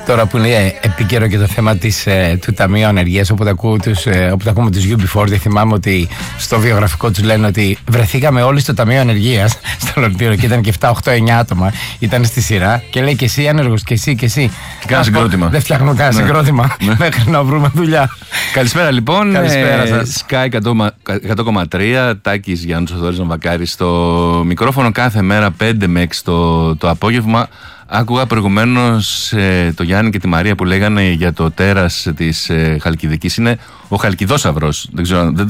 Τώρα που είναι επίκαιρο και το θέμα του Ταμείου Ανεργίας, όπου τα ακούμε τους UB40, θυμάμαι ότι στο βιογραφικό τους λένε ότι βρεθήκαμε όλοι στο Ταμείο Ανεργίας στο Λονδίνο και ήταν και 7, 8, 9 άτομα. Ήταν στη σειρά και λέει και εσύ άνεργος και εσύ και εσύ. Και κάνα συγκρότημα. Δεν φτιάχνω κανένα συγκρότημα μέχρι να βρούμε δουλειά. Καλησπέρα λοιπόν. Καλησπέρα σας. Sky 100,3, Τάκης Γιάννους Θοδωρής Νοβακάρης στο μικρόφωνο κάθε μέρα 5 με 6 το απόγευμα. Άκουγα προηγουμένως το Γιάννη και τη Μαρία που λέγανε για το τέρας της Χαλκιδικής. Είναι ο Χαλκιδόσαυρος. Δεν ξέρω,